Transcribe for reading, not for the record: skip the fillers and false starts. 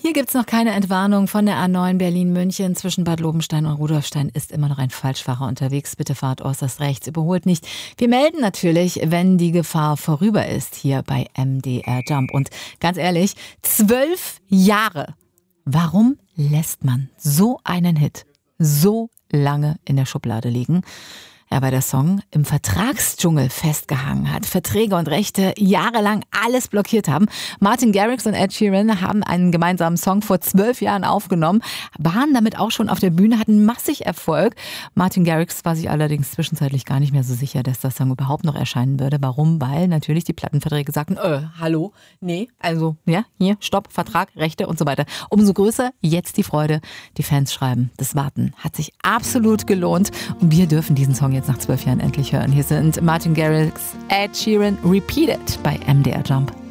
Hier gibt's noch keine Entwarnung von der A9 Berlin-München. Zwischen Bad Lobenstein und Rudolfstein ist immer noch ein Falschfahrer unterwegs. Bitte fahrt äußerst rechts, überholt nicht. Wir melden natürlich, wenn die Gefahr vorüber ist, hier bei MDR Jump. Und ganz ehrlich, 12 Jahre. Warum lässt man so einen Hit so lange in der Schublade liegen? Ja, weil der Song im Vertragsdschungel festgehangen hat, Verträge und Rechte jahrelang alles blockiert haben. Martin Garrix und Ed Sheeran haben einen gemeinsamen Song vor 12 Jahren aufgenommen, waren damit auch schon auf der Bühne, hatten massig Erfolg. Martin Garrix war sich allerdings zwischenzeitlich gar nicht mehr so sicher, dass der Song überhaupt noch erscheinen würde. Warum? Weil natürlich die Plattenverträge sagten, hallo, nee, also, ja, hier, Stopp, Vertrag, Rechte und so weiter. Umso größer jetzt die Freude. Die Fans schreiben, das Warten hat sich absolut gelohnt und wir dürfen diesen Song jetzt nach 12 Jahren endlich hören. Hier sind Martin Garrix, Ed Sheeran, Repeat It bei MDR Jump.